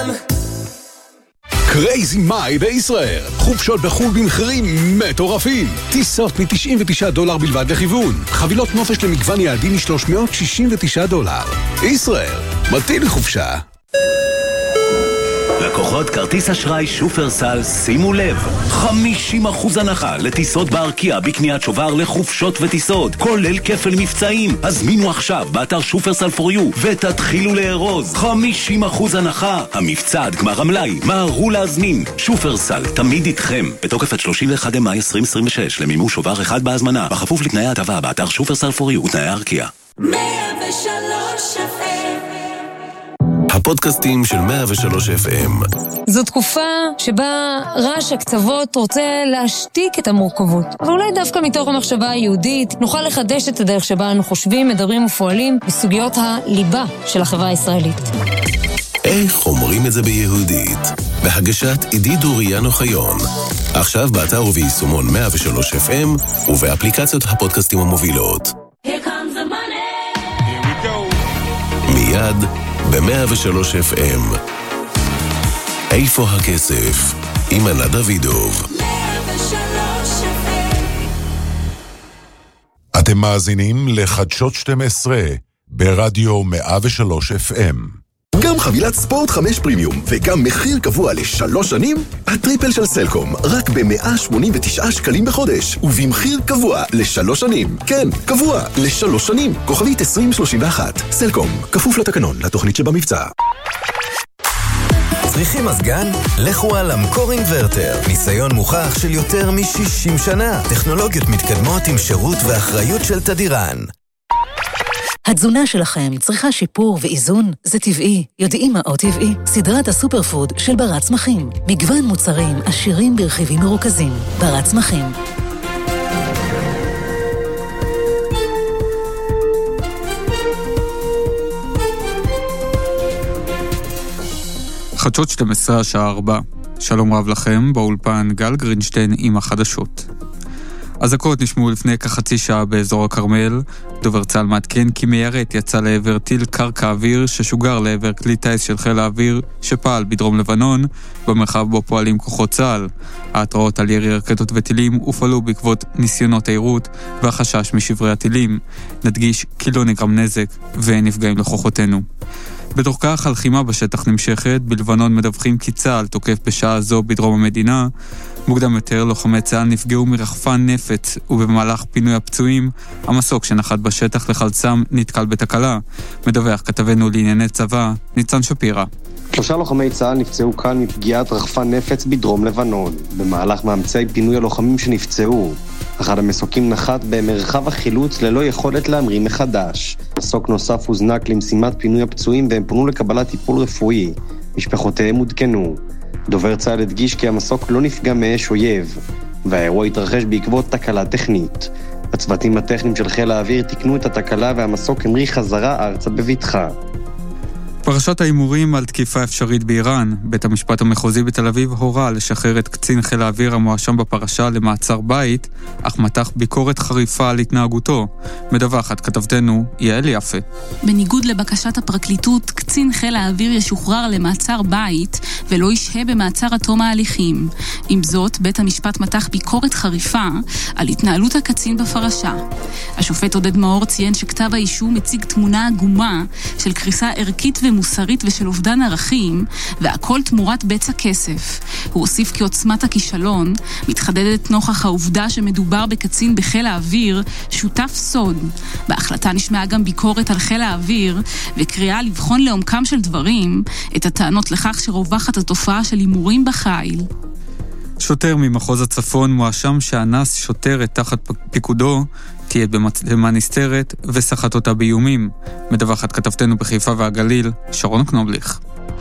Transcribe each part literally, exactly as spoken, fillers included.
קרייזי מאי בישראל. חופשות בחול במחירים מטורפים. טיסות מ-תשעים ותשעה דולר בלבד לכיוון. חבילות נופש למגוון יעדים מ-שלוש מאות שישים ותשעה דולר. ישראל, מטיל חופשה. לקוחות כרטיס אשראי שופרסל, שימו לב, חמישים אחוז הנחה לטיסות בארקיע בקניית שובר לחופשות וטיסות, כולל כפל מבצעים. הזמינו עכשיו באתר שופרסל פור יו ותתחילו לארוז. חמישים אחוז הנחה. המבצע עד גמר המלאי. מהרו להזמין. שופרסל, תמיד איתכם. בתוקף עד שלושים ואחד במאי עשרים עשרים ושש למימוש שובר אחד בהזמנה, בכפוף לתנאי ההטבה באתר שופרסל פור יו ותנאי הארקיע. מאה ושלוש אף אם הפודקאסטים של מאה ושלוש אף אם. זו תקופה שבה רעש הקצוות רוצה להשתיק את המורכבות. אבל אולי דווקא מתוך המחשבה היהודית נוכל לחדש את הדרך שבה אנו חושבים, מדברים ופועלים בסוגיות הליבה של החברה הישראלית. איך אומרים את זה ביהודית? בהגשת עידית אוריאן אוחיון. עכשיו באתר וביישומון מאה ושלוש אף אם ובאפליקציות הפודקאסטים המובילות. Here comes the money. Here we go. מיד ב-מאה ושלוש אף אם. איפה הכסף? עם ענת דוידוב. מאה ושלוש אף אם. אתם מאזינים לחדשות שתים עשרה ברדיו מאה ושלוש אף אם. גם חבילת ספורט חמש פרימיום וגם מחיר קבוע לשלוש שנים, הטריפל של סלקום רק ב-מאה שמונים ותשעה שקלים בחודש ובמחיר קבוע לשלוש שנים. כן, קבוע לשלוש שנים. כוכבית עשרים שלושים ואחת. סלקום, כפוף לתקנון, לתוכנית שבמבצע. צריכים מזגן? לכו על אמקור אינברטר. ניסיון מוכח של יותר מ-שישים שנה. טכנולוגיות מתקדמות עם שירות ואחריות של תדירן. התזונה שלכם צריכה שיפור ואיזון? זה טבעי. יודעים מה עוד טבעי? סדרת הסופר פוד של ברת צמחים. מגוון מוצרים עשירים ברכיבים מרוכזים. ברת צמחים. חדשות שתים עשרה השעה ארבע. שלום רב לכם, באולפן גל גרינשטיין עם החדשות. אזעקות נשמעו לפני כחצי שעה באזור הכרמל. דובר צה"ל מעדכן כי מיירט יצא לעבר טיל קרקע אוויר ששוגר לעבר כלי טייס של חיל האוויר שפעל בדרום לבנון, במרחב בו פועלים כוחות צה"ל. ההתראות על ירי רקטות וטילים הופעלו בעקבות ניסיונות העירות והחשש משברי הטילים. נדגיש כי לא נגרם נזק ונפגעים לכוחותינו. בתוך כך הלחימה בשטח נמשכת. בלבנון מדווחים כי צה"ל תוקף בשעה זו בדרום המדינה. מוקדם יותר לוחמי צה"ל נפגעו מרחפן נפץ, ובמהלך פינוי הפצועים המסוק שנחת בשטח לחלצם נתקל בתקלה. מדווח כתבנו לענייני צבא ניצן שפירא. שלושה לוחמי צה"ל נפצעו כאן מפגיעת רחפן נפץ בדרום לבנון, במהלך מאמצי פינוי הלוחמים שנפצעו. אחד המסוקים נחת במרחב החילוץ ללא יכולת להמריא מחדש. מסוק נוסף הוזנק למשימת פינוי הפצועים והם פונו לקבלת טיפול רפואי. משפחותיהם עודכנו. דובר צה"ל הדגיש כי המסוק לא נפגע מאש אויב, והאירוע התרחש בעקבות תקלה טכנית. הצוותים הטכניים של חיל האוויר תיקנו את התקלה והמסוק המריא חזרה ארצה בבטחה. פרשת האימורים על תקיפה אפשרית באיראן. בית המשפט המחוזי בתל אביב הורה לשחרר את קצין חיל האוויר המואשם בפרשה למעצר בית, אך מתח ביקורת חריפה על התנהגותו. מדווחת כתבתנו יעל יפה. בניגוד לבקשת הפרקליטות, קצין חיל האוויר ישוחרר למעצר בית ולא ישהה במעצר עד תום ההליכים. עם זאת, בית המשפט מתח ביקורת חריפה על התנהלות הקצין בפרשה. השופט עודד מאור ציין שכתב האישום מציג תמונה עגומה של קריסה ערכית ומוסרית ושל אובדן ערכים, והכל תמורת בצע כסף. הוא הוסיף כי עוצמת הכישלון מתחדדת נוכח העובדה שמדובר בקצין בחיל האוויר שותף סוד. בהחלטה נשמעה גם ביקורת על חיל האוויר וקריאה לבחון לעומקם של דברים את הטענות לכך שרווחת התופעה של הימורים בחיל. שוטר ממחוז הצפון מואשם שאנס שוטרת תחת פיקודו, תהיה במצלמה נסתרת וסחט אותה באיומים. מדווחת כתבתנו בחיפה והגליל, שרון קנובליך.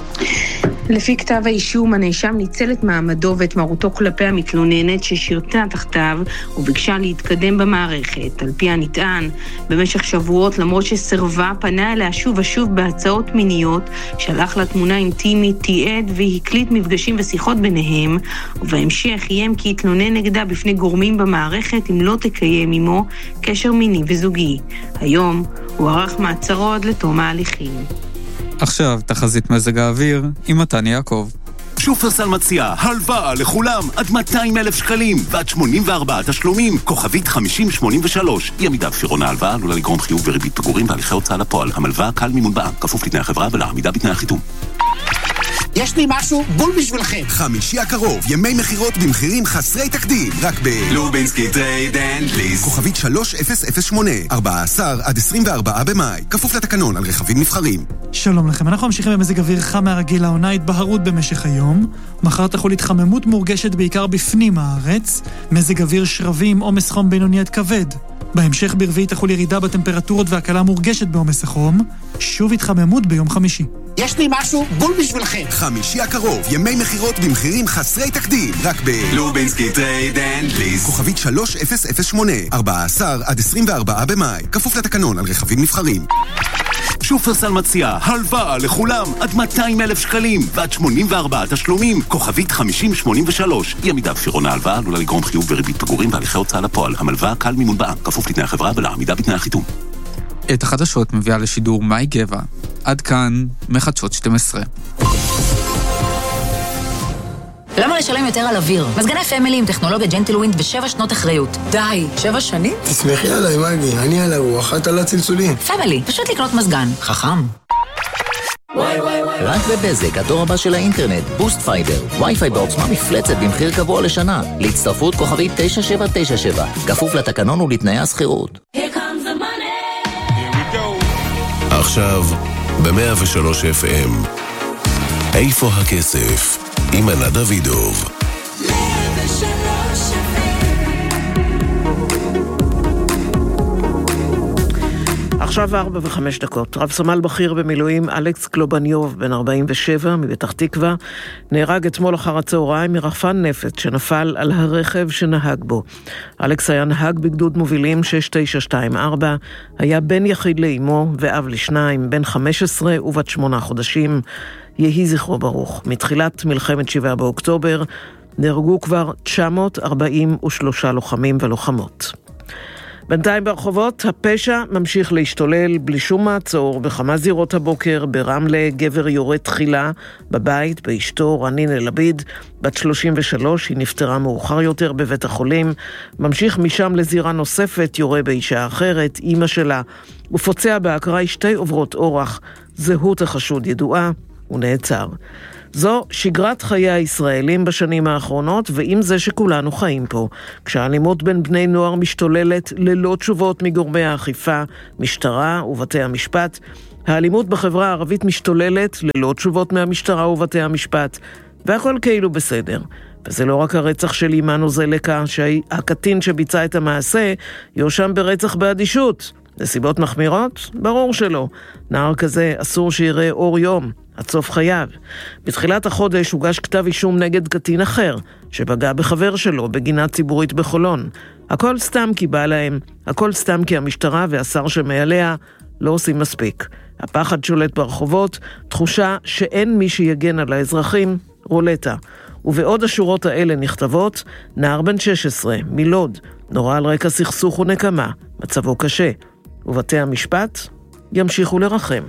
לפי כתב האישום, הנאשם ניצל את מעמדו ואת מרותו כלפי המתלוננת ששירתה תחתיו וביקשה להתקדם במערכת. על פי הנטען, במשך שבועות, למרות שסרבה, פנה אליה שוב ושוב בהצעות מיניות, שלח לה תמונה אינטימית, תיעד והקליט מפגשים ושיחות ביניהם, ובהמשך איים כי יתלונן נגדה בפני גורמים במערכת אם לא תקיים עמו קשר מיני וזוגי. היום הוא ערך מעצרו עד לתום ההליכים. עכשיו תחזית מזג האוויר עם מתן יעקב. שופרסל מציע הלוואה לכולם עד מאתיים אלף שקלים ועד שמונים וארבעה תשלומים, כוכבית חמישים שמונים ושלוש. אי עמידה בפירעון ההלוואה עלולה לגרום חיוב וריבית פיגורים בהליכי הוצאה לפועל. המלוואה קל מימון בנק, כפוף לתנאי החברה ולעמידה בתנאי החיתום. יש לי משהו בול בשבילכם. חמישי הקרוב, ימי מחירות במחירים חסרי תקדים, רק ב... לובינסקי טרייד אנד ליס. כוכבית שלוש אפס אפס שמונה, ארבעה עשר עד עשרים וארבעה במאי, כפוף לתקנון על רכבים נבחרים. שלום לכם, אנחנו ממשיכים במזג אוויר חם מהרגיל, העונה התבהרות במשך היום. מחר תחול התחממות מורגשת בעיקר בפנים הארץ, מזג אוויר שרבי עם עומס חום בינוני עד כבד. בהמשך ברביעי תחול ירידה בטמפרטורות והקלה מורגשת בעומס החום, שוב התחממות ביום חמישי. יש לי משהו בול בשבילכם. חמישי הקרוב, ימי מחירות במחירים חסרי תקדים, רק ב... לובינסקי טרייד אנד ליס. כוכבית שלוש אפס אפס שמונה, ארבעה עשר עד עשרים וארבעה במאי, כפוף לתקנון על רכבים נבחרים. שופרסל מציע הלוואה לכולם עד מאתיים אלף שקלים ועד שמונים וארבעה תשלומים, כוכבית חמישים שמונים ושלוש. אי עמידה בפירעון ההלוואה עלולה לגרום חיוב וריבית פיגורים בהליכי הוצאה לפועל. המלוואה קל מימון בנק, כפוף לתנאי החברה ולעמידה בתנאי החיתום. את החדשות מביאה לשידור מאי גבע. עד כאן מחדשות שתים עשרה. למה לשלם יותר על אוויר? מזגני פמילי עם טכנולוגיה ג'נטלווינד ושבע שנות אחריות. די, שבע שנים? תסמכי עליי, מגי, אני על הרוח, את על הצלצולים. פמילי, פשוט לקנות מזגן. חכם. רק בבזק, הדור הבא של האינטרנט, בוסט פייבר, וי-פיי בעוצמה מפלצת במחיר קבוע לשנה. להצטרפות כוכבית תשע שבע תשע שבע, כפוף לתקנון ולתנאי השכירות. עכשיו, ב-מאה ושלוש אף אם, איפה הכסף? עם ענת דוידוב. עכשיו ארבע וחמש דקות. רב סמל בכיר במילואים אלכס קלובניוב, בן ארבעים ושבע, מבטח תקווה, נהרג אתמול אחר הצהריים מרחפן נפץ שנפל על הרכב שנהג בו. אלכס היה נהג בגדוד מובילים שש תשע שתיים ארבע, היה בן יחיד לאמו ואב לשניים, בן חמש עשרה ובת שמונה חודשים. יהי זכרו ברוך. מתחילת מלחמת שבעה באוקטובר נהרגו כבר תשע מאות ארבעים ושלושה לוחמים ולוחמות. בינתיים ברחובות הפשע ממשיך להשתולל בלי שום מעצור בכמה זירות הבוקר. ברמלה גבר יורה תחילה בבית באשתו רנין אלביד, בת שלושים ושלוש, היא נפטרה מאוחר יותר בבית החולים. ממשיך משם לזירה נוספת, יורה באישה אחרת, אמא שלה, ופוצע בהקראה שתי עוברות אורח. זהות החשוד ידועה, הוא נעצר. זו שגרת חיי הישראלים בשנים האחרונות, ועם זה שכולנו חיים פה. כשהאלימות בין בני נוער משתוללת ללא תשובות מגורמי האכיפה, משטרה ובתי המשפט, האלימות בחברה הערבית משתוללת ללא תשובות מהמשטרה ובתי המשפט, והכל כאילו בסדר. וזה לא רק הרצח של אימנו זלקה, שהקטין שביצע את המעשה יושם ברצח באדישות. נסיבות מחמירות? ברור שלא. נער כזה אסור שיראה אור יום, עד סוף חייו. בתחילת החודש הוגש כתב אישום נגד קטין אחר, שפגע בחבר שלו בגינה ציבורית בחולון. הכל סתם כי בא להם, הכל סתם כי המשטרה והשר שמעליה לא עושים מספיק. הפחד שולט ברחובות, תחושה שאין מי שיגן על האזרחים, רולטה. ובעוד השורות האלה נכתבות, נער בן שש עשרה, מלוד, נורא על רקע סכסוך ונקמה, מצבו קשה. ובתי המשפט ימשיכו לרחם.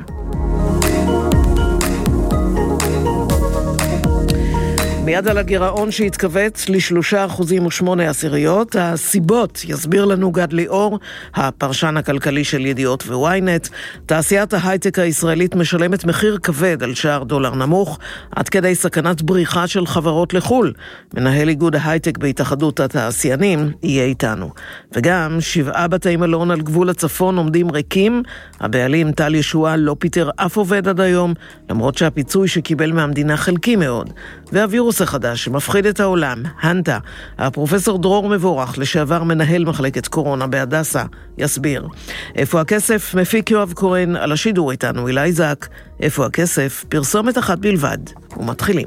מיד על הגירעון שהתכווץ לשלושה אחוזים ושמונה עשיריות, הסיבות יסביר לנו גד ליאור, הפרשן הכלכלי של ידיעות וויינט. תעשיית ההייטק הישראלית משלמת מחיר כבד על שער דולר נמוך, עד כדי סכנת בריחה של חברות לחול. מנהל איגוד ההייטק בהתאחדות התעשיינים יהיה איתנו. וגם שבעה בתי מלון על גבול הצפון עומדים ריקים, הבעלים טל ישועה לא פיטר אף עובד עד היום, למרות שהפיצוי שקיבל מהמדינה חלקי מאוד. והווירוס החדש שמפחיד את העולם, הנטה, הפרופסור דרור מבורך, לשעבר מנהל מחלקת קורונה בהדסה, יסביר. איפה הכסף? מפיק יואב כהן. על השידור איתנו אילי זק. איפה הכסף? פרסומת אחת בלבד. ומתחילים.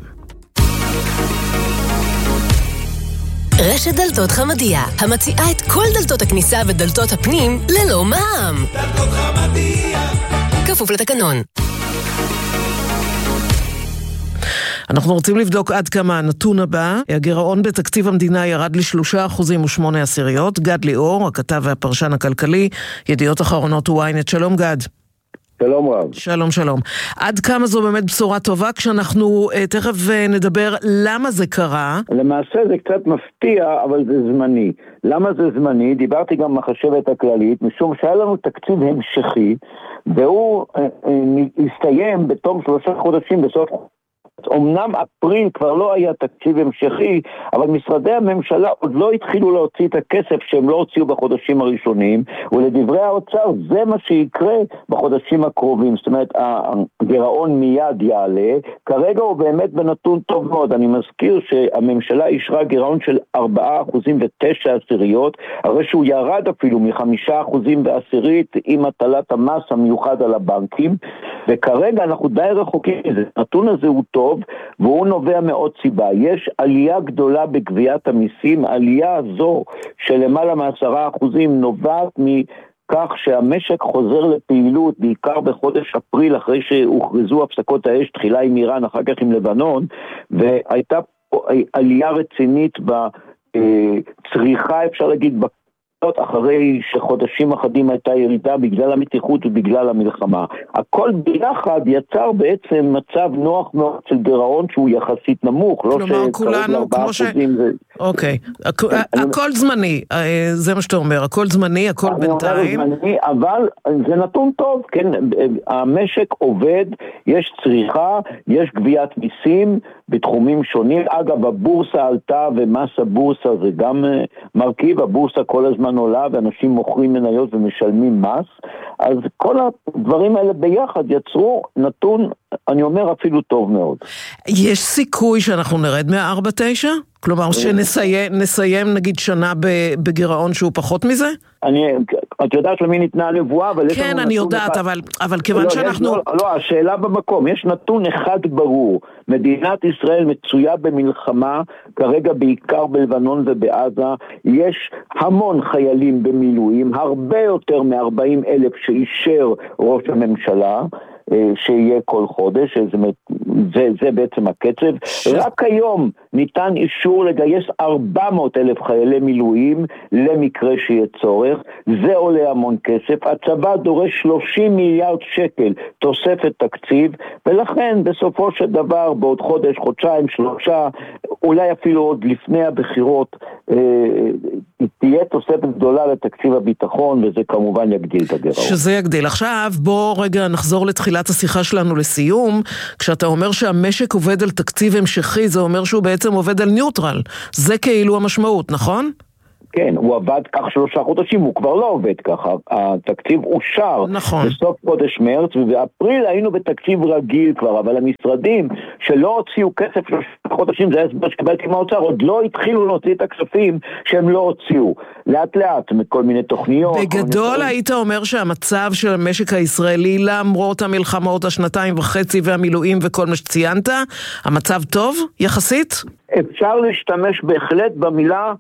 רשת דלתות חמדיה, המציעה את כל דלתות הכניסה ודלתות הפנים ללא מע"מ. דלתות חמדיה. כפוף לתקנון. אנחנו רוצים לבדוק עד כמה הנתון הבא. הגירעון בתקציב המדינה ירד לשלושה אחוזים ושמונה עשיריות. גד ליאור, הכתב והפרשן הכלכלי, ידיעות אחרונות וויינט. שלום גד. שלום רב. שלום, שלום. עד כמה זו באמת בשורה טובה, כשאנחנו uh, תכף uh, נדבר למה זה קרה? למעשה זה קצת מפתיע, אבל זה זמני. למה זה זמני? דיברתי גם מהחשבת הכללית, משום שהיה לנו תקציב המשכי, והוא uh, uh, הסתיים בתום שלושה חודשים בסוף... אמנם אפריל כבר לא היה תקציב המשכי, אבל משרדי הממשלה עוד לא התחילו להוציא את הכסף שהם לא הוציאו בחודשים הראשונים, ולדברי האוצר זה מה שיקרה בחודשים הקרובים. זאת אומרת, הגירעון מיד יעלה. כרגע הוא באמת בנתון טוב מאוד. אני מזכיר שהממשלה אישרה גירעון של ארבעה אחוזים ותשע עשיריות, הרי שהוא ירד אפילו מחמישה אחוזים ועשירית עם הטלת המס המיוחד על הבנקים, וכרגע אנחנו די רחוקים מזה. הנתון הזה הוא טוב, והוא נובע מאוד סיבה. יש עלייה גדולה בגביית המיסים. העלייה הזו של למעלה מעשרה אחוזים נובעת מכך שהמשק חוזר לפעילות, בעיקר בחודש אפריל, אחרי שהוכרזו הפסקות האש, תחילה עם איראן, אחר כך עם לבנון, והייתה עלייה רצינית בצריכה, אפשר להגיד, אחרי שחודשים אחדים הייתה ירידה בגלל המתיחות ובגלל המלחמה. הכל ביחד יצר בעצם מצב נוח מאוד של גירעון שהוא יחסית נמוך. כלומר, כולנו, כמו ש... אוקיי, הכל זמני, זה מה שאתה אומר, הכל זמני, הכל בינתיים. אבל זה נתון טוב, כן, המשק עובד, יש צריכה, יש גביית מיסים בתחומים שונים. אגב, הבורסה עלתה, ומס הבורסה זה גם מרכיב, הבורסה כל הזמן עולה ואנשים מוכרים מניות ומשלמים מס, אז כל הדברים האלה ביחד יצרו נתון, אני אומר, אפילו טוב מאוד. יש סיכוי שאנחנו נרד מה-ארבע תשע? כלומר שנסיים נסיים נגיד שנה בגירעון שהוא פחות מזה? אני, את יודעת למי ניתנה הנבואה, אבל... כן, אני יודעת, אבל, אבל כיוון שאנחנו... לא, לא, השאלה במקום, יש נתון אחד ברור, מדינת ישראל מצויה במלחמה, כרגע בעיקר בלבנון ובעזה, יש המון חיילים במילואים, הרבה יותר מ-ארבעים אלף שאישר ראש הממשלה, שיהיה כל חודש, זה, זה, זה בעצם הקצב. ש... רק היום ניתן אישור לגייס ארבע מאות אלף חיילי מילואים למקרה שיהיה צורך, זה עולה המון כסף, הצבא דורש שלושים מיליארד שקל תוספת תקציב, ולכן בסופו של דבר בעוד חודש, חודשיים, שלושה, אולי אפילו עוד לפני הבחירות, אה, תהיה תוספת גדולה לתקציב הביטחון, וזה כמובן יגדיל את הגירעון. שזה יגדיל. עכשיו בוא רגע נחזור לתחילת השיחה שלנו לסיום. כשאתה אומר שהמשק עובד על תקציב המשכי, זה אומר שהוא בעצם עובד על ניוטרל. זה כאילו המשמעות, נכון? כן, הוא עבד כך שלושה חודשים, הוא כבר לא עובד ככה. התקציב אושר נכון. בסוף חודש מרץ, ובאפריל היינו בתקציב רגיל כבר, אבל המשרדים שלא הוציאו כסף שלושה חודשים, זה הסבר שקיבלתי מהאוצר, עוד לא התחילו להוציא את הכספים שהם לא הוציאו. לאט לאט, מכל מיני תוכניות. בגדול היית אומר שהמצב של המשק הישראלי, למרות המלחמות, השנתיים וחצי והמילואים וכל מה שציינת, המצב טוב יחסית? אפשר להשתמש בהחלט במילה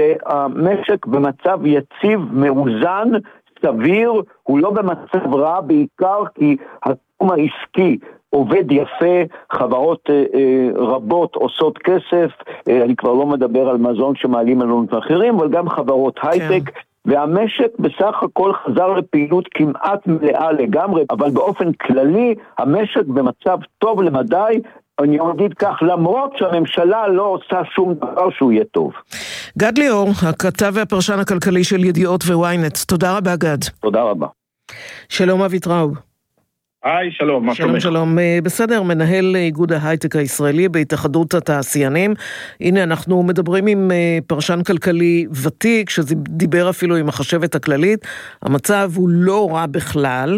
שהמשק במצב יציב, מאוזן, סביר, הוא לא במצב רע, בעיקר כי התחום העסקי עובד יפה, חברות אה, אה, רבות עושות כסף, אה, אני כבר לא מדבר על מזון שמעלים עלונות אחרים, אבל גם חברות הייטק, כן. והמשק בסך הכל חזר לפעילות כמעט מלאה לגמרי, אבל באופן כללי המשק במצב טוב למדי, אני אגיד כך, למרות שהממשלה לא עושה שום דבר שהוא יהיה טוב. גד ליאור, הכתב והפרשן הכלכלי של ידיעות וויינט. תודה רבה, גד. תודה רבה. שלום אבי טראוב. היי, שלום, מה שלום, שלום. בסדר, מנהל איגוד ההייטק הישראלי בהתאחדות התעשיינים. הנה, אנחנו מדברים עם פרשן כלכלי ותיק, שדיבר אפילו עם החשבת הכללית. המצב הוא לא רע בכלל,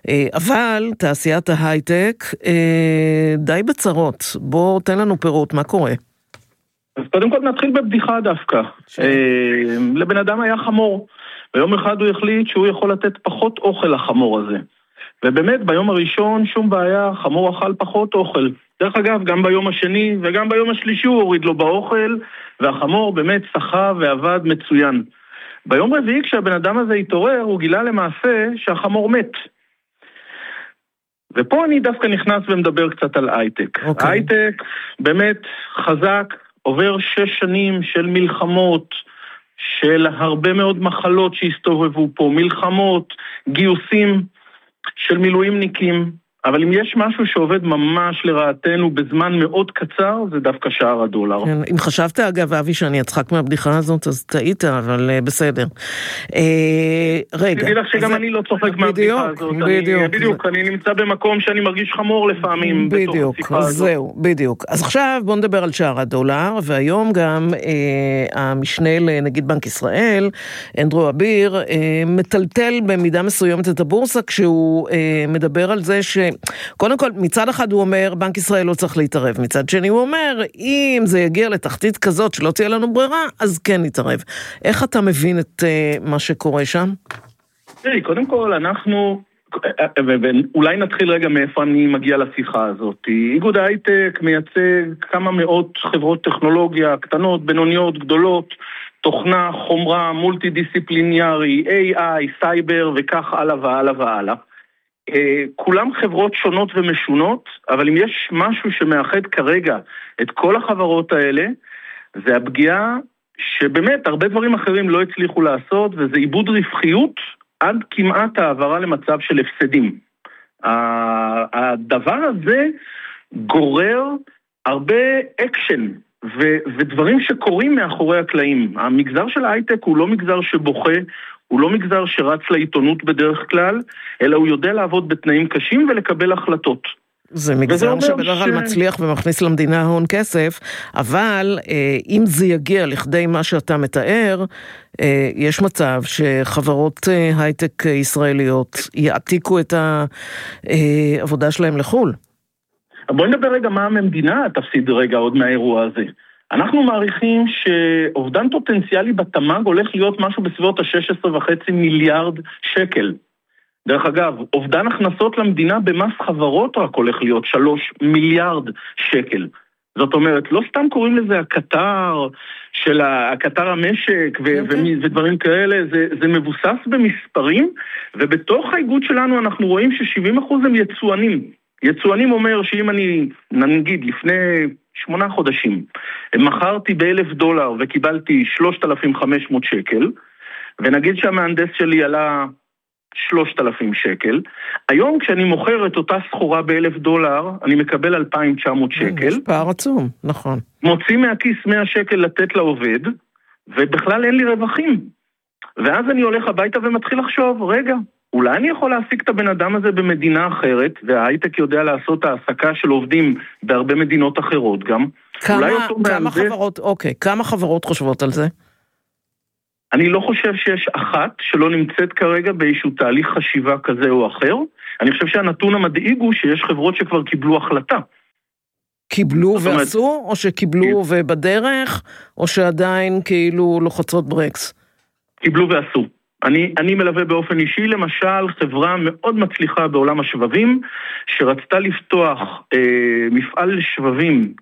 אבל תעשיית ההייטק די בצרות. בוא תן לנו פירוט, מה קורה? אז קודם כל נתחיל בבדיחה דווקא. לבן אדם היה חמור, ויום אחד הוא החליט שהוא יכול לתת פחות אוכל לחמור הזה. ובאמת ביום הראשון שום בעיה, חמור אכל פחות אוכל. דרך אגב, גם ביום השני וגם ביום השלישי הוא הוריד לו באוכל, והחמור באמת שחה ועבד מצוין. ביום רביעי כשהבן אדם הזה התעורר, הוא גילה למעשה שהחמור מת. ופה אני דווקא נכנס ומדבר קצת על הייטק. Okay. הייטק באמת חזק, עובר שש שנים של מלחמות, של הרבה מאוד מחלות שהסתובבו פה, מלחמות, גיוסים, של מילואימניקים. אבל אם יש משהו שעובד ממש לרעתנו בזמן מאוד קצר, זה דווקא שער הדולר. כן, אם חשבת אגב, אבי, שאני אצחק מהבדיחה הזאת, אז טעית, אבל uh, בסדר. Uh, רגע. תדעי לך שגם אני לא צוחק מהבדיחה הזאת. בדיוק. אני, בדיוק, אני נמצא במקום שאני מרגיש חמור לפעמים. בדיוק, אז זהו, בדיוק. אז עכשיו בוא נדבר על שער הדולר, והיום גם uh, המשנה לנגיד בנק ישראל, אנדרו אביר, uh, מטלטל במידה מסוימת את הבורסה, כשהוא uh, מדבר על זה ש... קודם כל, מצד אחד הוא אומר, בנק ישראל לא צריך להתערב. מצד שני הוא אומר, אם זה יגיע לתחתית כזאת שלא תהיה לנו ברירה, אז כן נתערב. איך אתה מבין את uh, מה שקורה שם? תראי, קודם כל, אנחנו... ואולי נתחיל רגע מאיפה אני מגיע לשיחה הזאת. איגוד ההייטק מייצג כמה מאות חברות טכנולוגיה, קטנות, בינוניות, גדולות, תוכנה, חומרה, מולטי דיסציפליניארי, איי איי, סייבר וכך הלאה והלאה והלאה. כולם חברות שונות ומשונות, אבל אם יש משהו שמאחד כרגע את כל החברות האלה, זה הפגיעה שבאמת הרבה דברים אחרים לא הצליחו לעשות, וזה עיבוד רווחיות עד כמעט העברה למצב של הפסדים. הדבר הזה גורר הרבה אקשן ו- ודברים שקורים מאחורי הקלעים. המגזר של ההייטק הוא לא מגזר שבוכה, הוא לא מגזר שרץ לעיתונות בדרך כלל, אלא הוא יודע לעבוד בתנאים קשים ולקבל החלטות. זה מגזר שבדרך כלל ש... מצליח ומכניס למדינה הון כסף, אבל אה, אם זה יגיע לכדי מה שאתה מתאר, אה, יש מצב שחברות אה, הייטק ישראליות יעתיקו את העבודה שלהם לחול. בואי נדבר רגע מה המדינה תפסיד רגע עוד מהאירוע הזה. אנחנו מעריכים שאובדן פוטנציאלי בתמ"ג הולך להיות משהו בסביבות ה-שש עשרה וחצי מיליארד שקל. דרך אגב, אובדן הכנסות למדינה במס חברות רק הולך להיות שלוש מיליארד שקל. זאת אומרת, לא סתם קוראים לזה הקטר של הקטר המשק ו- ו- ודברים כאלה, זה, זה מבוסס במספרים, ובתוך האיגוד שלנו אנחנו רואים ש-שבעים אחוז הם יצואנים. יצואנים אומר שאם אני, נגיד, לפני שמונה חודשים, מכרתי באלף דולר וקיבלתי שלושת אלפים וחמש מאות שקל, ונגיד שהמהנדס שלי עלה שלושת אלפים שקל, היום כשאני מוכר את אותה סחורה באלף דולר, אני מקבל אלפיים ותשע מאות שקל. יש פער עצום, נכון. מוציא מהכיס מאה שקל לתת לעובד, ובכלל אין לי רווחים. ואז אני הולך הביתה ומתחיל לחשוב, רגע, אולי אני יכול להעסיק את הבן אדם הזה במדינה אחרת, וההייטק יודע לעשות העסקה של עובדים בהרבה מדינות אחרות גם. כמה, כמה חברות, אוקיי, כמה חברות חושבות על זה? אני לא חושב שיש אחת שלא נמצאת כרגע באיזשהו תהליך חשיבה כזה או אחר. אני חושב שהנתון המדאיג הוא שיש חברות שכבר קיבלו החלטה. קיבלו ועשו, או שקיבלו ובדרך, או שעדיין כאילו לוחצות ברקס? קיבלו ועשו. אני, אני מלווה באופן אישי, למשל, חברה מאוד מצליחה בעולם השבבים, שרצתה לפתוח אה, מפעל שבבים